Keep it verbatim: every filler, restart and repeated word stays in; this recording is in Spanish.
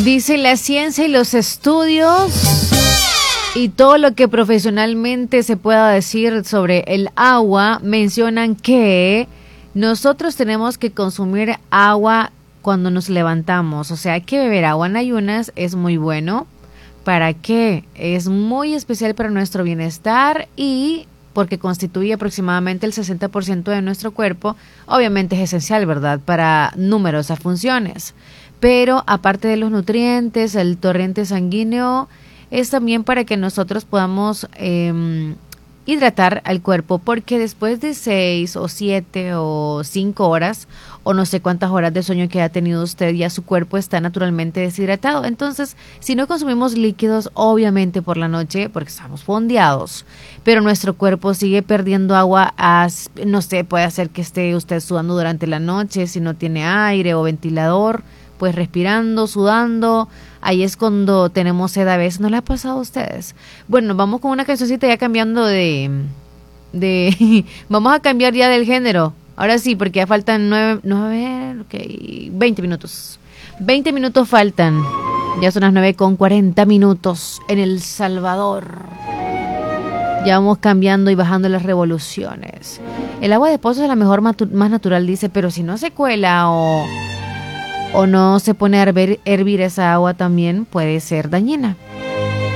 Dice la ciencia y los estudios y todo lo que profesionalmente se pueda decir sobre el agua, mencionan que nosotros tenemos que consumir agua cuando nos levantamos. O sea, hay que beber agua en ayunas, es muy bueno. ¿Para qué? Es muy especial para nuestro bienestar y porque constituye aproximadamente el sesenta por ciento de nuestro cuerpo. Obviamente es esencial, ¿verdad?, para numerosas funciones. Pero aparte de los nutrientes, el torrente sanguíneo es también para que nosotros podamos eh, hidratar al cuerpo, porque después de seis o siete o cinco horas, o no sé cuántas horas de sueño que ha tenido usted, ya su cuerpo está naturalmente deshidratado. Entonces, si no consumimos líquidos, obviamente por la noche, porque estamos fondeados, pero nuestro cuerpo sigue perdiendo agua, a, no sé, puede hacer que esté usted sudando durante la noche, si no tiene aire o ventilador, pues respirando, sudando, ahí es cuando tenemos sed a veces. ¿No le ha pasado a ustedes? Bueno, vamos con una cancioncita ya cambiando de... de vamos a cambiar ya del género. Ahora sí, porque ya faltan nueve, nueve, okay, veinte minutos. veinte minutos faltan. Ya son las nueve con cuarenta minutos en El Salvador. Ya vamos cambiando y bajando las revoluciones. El agua de pozo es la mejor, matu- más natural, dice, pero si no se cuela o... o no se pone a hervir, hervir esa agua, también puede ser dañina.